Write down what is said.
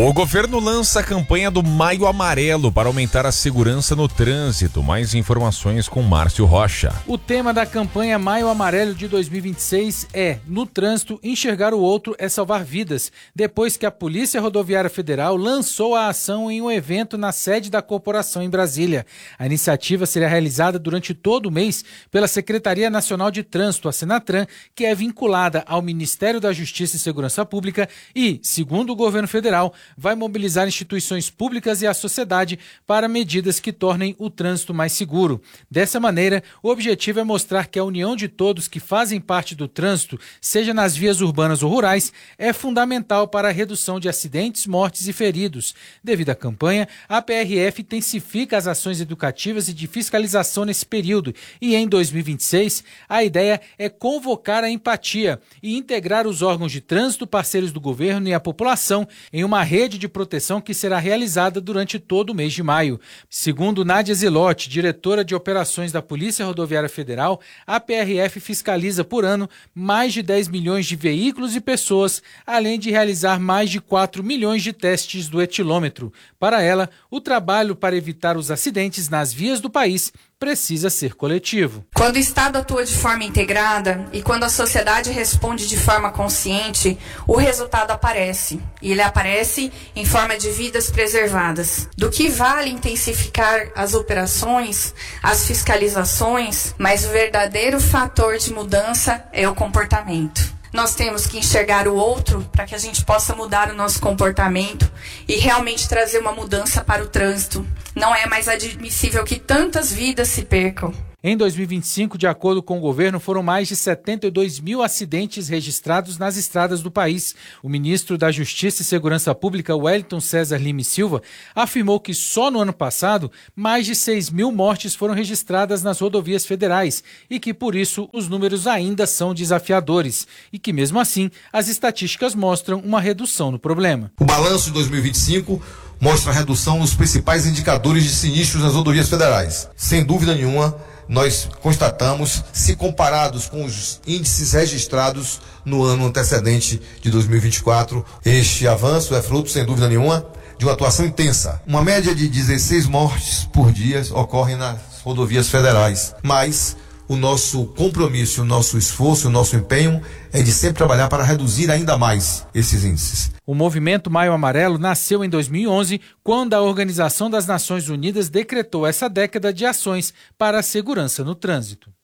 O governo lança a campanha do Maio Amarelo para aumentar a segurança no trânsito. Mais informações com Márcio Rocha. O tema da campanha Maio Amarelo de 2026 é: no trânsito, enxergar o outro é salvar vidas, depois que a Polícia Rodoviária Federal lançou a ação em um evento na sede da corporação em Brasília. A iniciativa será realizada durante todo o mês pela Secretaria Nacional de Trânsito, a Senatran, que é vinculada ao Ministério da Justiça e Segurança Pública e, segundo o governo federal, vai mobilizar instituições públicas e a sociedade para medidas que tornem o trânsito mais seguro. Dessa maneira, o objetivo é mostrar que a união de todos que fazem parte do trânsito, seja nas vias urbanas ou rurais, é fundamental para a redução de acidentes, mortes e feridos. Devido à campanha, a PRF intensifica as ações educativas e de fiscalização nesse período e, em 2026, a ideia é convocar a empatia e integrar os órgãos de trânsito, parceiros do governo e a população em uma rede de proteção que será realizada durante todo o mês de maio. Segundo Nádia Zilotti, diretora de operações da Polícia Rodoviária Federal, a PRF fiscaliza por ano mais de 10 milhões de veículos e pessoas, além de realizar mais de 4 milhões de testes do etilômetro. Para ela, o trabalho para evitar os acidentes nas vias do país precisa ser coletivo. Quando o Estado atua de forma integrada e quando a sociedade responde de forma consciente, o resultado aparece. E ele aparece em forma de vidas preservadas. Do que vale intensificar as operações, as fiscalizações, mas o verdadeiro fator de mudança é o comportamento. Nós temos que enxergar o outro para que a gente possa mudar o nosso comportamento e realmente trazer uma mudança para o trânsito. Não é mais admissível que tantas vidas se percam. Em 2025, de acordo com o governo, foram mais de 72 mil acidentes registrados nas estradas do país. O ministro da Justiça e Segurança Pública, Wellington César Lima e Silva, afirmou que só no ano passado, mais de 6 mil mortes foram registradas nas rodovias federais e que, por isso, os números ainda são desafiadores e que, mesmo assim, as estatísticas mostram uma redução no problema. O balanço de 2025 mostra a redução nos principais indicadores de sinistros nas rodovias federais. Sem dúvida nenhuma, nós constatamos, se comparados com os índices registrados no ano antecedente de 2024, este avanço é fruto, sem dúvida nenhuma, de uma atuação intensa. Uma média de 16 mortes por dia ocorre nas rodovias federais, mas o nosso compromisso, o nosso esforço, o nosso empenho é de sempre trabalhar para reduzir ainda mais esses índices. O movimento Maio Amarelo nasceu em 2011, quando a Organização das Nações Unidas decretou essa década de ações para a segurança no trânsito.